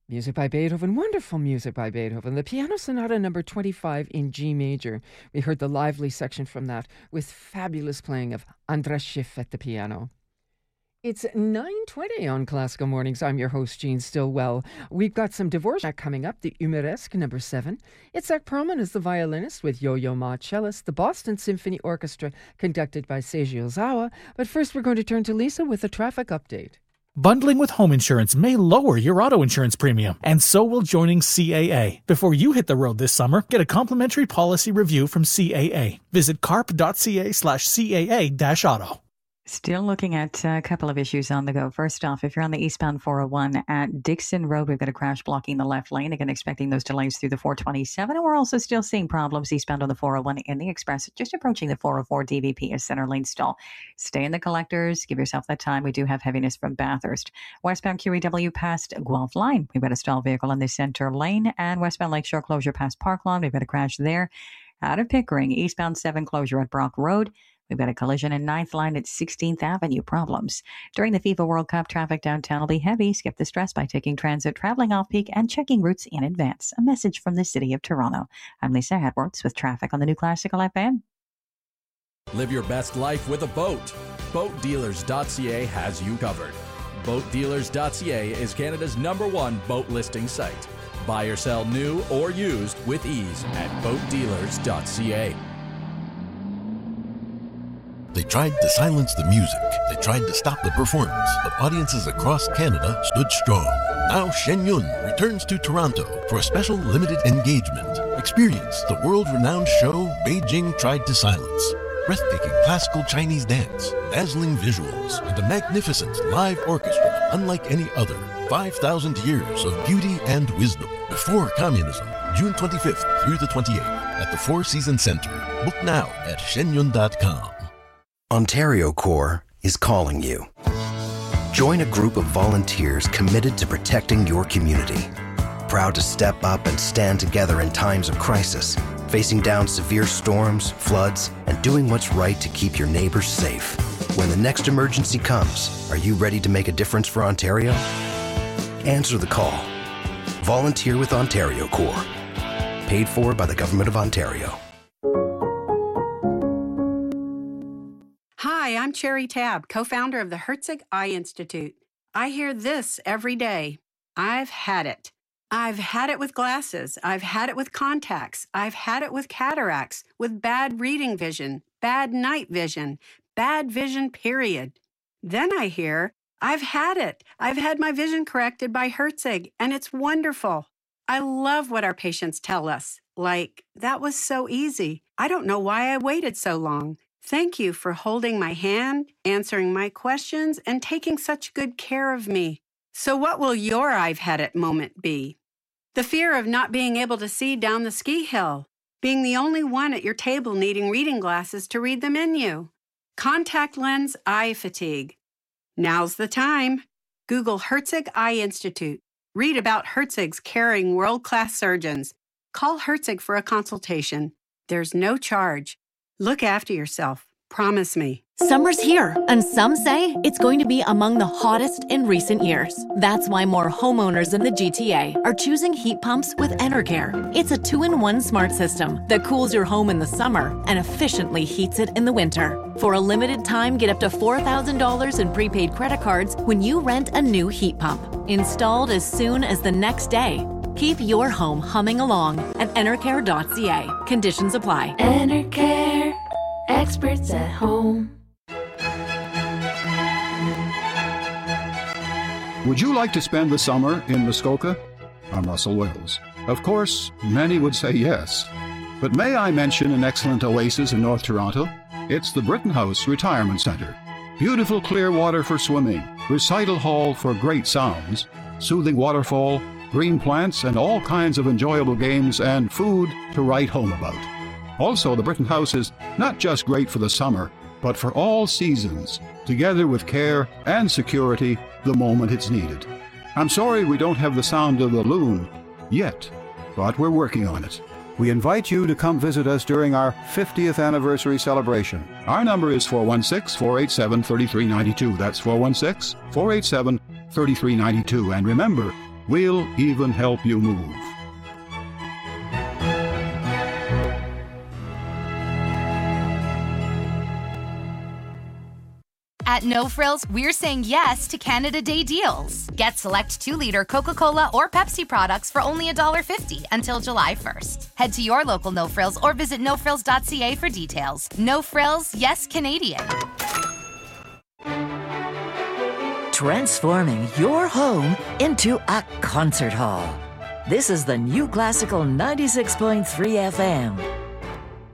Music by Beethoven, wonderful music by Beethoven. The Piano Sonata number 25 in G major. We heard the lively section from that with fabulous playing of Andras Schiff at the piano. It's 9:20 on Classical Mornings. I'm your host, Jean Stillwell. We've got some Dvorak coming up, the Humoresque number 7. Itzhak Perlman is the violinist with Yo-Yo Ma cellist, the Boston Symphony Orchestra conducted by Seiji Ozawa. But first we're going to turn to Lisa with a traffic update. Bundling with home insurance may lower your auto insurance premium, and so will joining CAA. Before you hit the road this summer, get a complimentary policy review from CAA. Visit carp.ca/CAA-auto. Still looking at a couple of issues on the go. First off, if you're on the eastbound 401 at Dixon Road, we've got a crash blocking the left lane. Again, expecting those delays through the 427. And we're also still seeing problems eastbound on the 401 in the express, just approaching the 404 DVP as center lane stall. Stay in the collectors. Give yourself that time. We do have heaviness from Bathurst. Westbound QEW past Guelph Line. We've got a stalled vehicle in the center lane. And westbound Lakeshore closure past Park Lawn. We've got a crash there. Out of Pickering, eastbound 7 closure at Brock Road. We've got a collision in 9th line at 16th Avenue. Problems. During the FIFA World Cup, traffic downtown will be heavy. Skip the stress by taking transit, traveling off-peak, and checking routes in advance. A message from the City of Toronto. I'm Lisa Edwards with traffic on the New Classical FM. Live your best life with a boat. BoatDealers.ca has you covered. BoatDealers.ca is Canada's #1 boat listing site. Buy or sell new or used with ease at BoatDealers.ca. They tried to silence the music. They tried to stop the performance, but audiences across Canada stood strong. Now Shen Yun returns to Toronto for a special limited engagement. Experience the world-renowned show Beijing Tried to Silence. Breathtaking classical Chinese dance, dazzling visuals, and a magnificent live orchestra unlike any other. 5,000 years of beauty and wisdom before communism. June 25th through the 28th at the Four Seasons Center. Book now at shenyun.com. Ontario Corps is calling you. Join a group of volunteers committed to protecting your community. Proud to step up and stand together in times of crisis, facing down severe storms, floods, and doing what's right to keep your neighbors safe. When the next emergency comes, are you ready to make a difference for Ontario? Answer the call. Volunteer with Ontario Corps. Paid for by the Government of Ontario. Hi, I'm Cherry Tabb, co-founder of the Herzig Eye Institute. I hear this every day. I've had it. I've had it with glasses. I've had it with contacts. I've had it with cataracts, with bad reading vision, bad night vision, bad vision, period. Then I hear, I've had it. I've had my vision corrected by Herzig, and it's wonderful. I love what our patients tell us. Like, that was so easy. I don't know why I waited so long. Thank you for holding my hand, answering my questions, and taking such good care of me. So what will your I've had it moment be? The fear of not being able to see down the ski hill, being the only one at your table needing reading glasses to read the menu, contact lens eye fatigue. Now's the time. Google Herzig Eye Institute. Read about Herzig's caring world-class surgeons. Call Herzig for a consultation. There's no charge. Look after yourself. Promise me. Summer's here, and some say it's going to be among the hottest in recent years. That's why more homeowners in the GTA are choosing heat pumps with Enercare. It's a 2-in-1 smart system that cools your home in the summer and efficiently heats it in the winter. For a limited time, get up to $4,000 in prepaid credit cards when you rent a new heat pump. Installed as soon as the next day. Keep your home humming along at Enercare.ca. Conditions apply. Enercare. Experts at home. Would you like to spend the summer in Muskoka? I'm Russell Wells. Of course, many would say yes. But may I mention an excellent oasis in North Toronto? It's the Britton House Retirement Centre. Beautiful clear water for swimming, recital hall for great sounds, soothing waterfall, green plants, and all kinds of enjoyable games and food to write home about. Also, the Britton House is not just great for the summer, but for all seasons, together with care and security the moment it's needed. I'm sorry we don't have the sound of the loon yet, but we're working on it. We invite you to come visit us during our 50th anniversary celebration. Our number is 416-487-3392. That's 416-487-3392. And remember, We'll even help you move. At No Frills, we're saying yes to Canada Day deals. Get select 2-liter Coca-Cola or Pepsi products for only $1.50 until July 1st. Head to your local No Frills or visit nofrills.ca for details. No Frills, yes Canadian. Transforming your home into a concert hall. This is the new Classical 96.3 FM.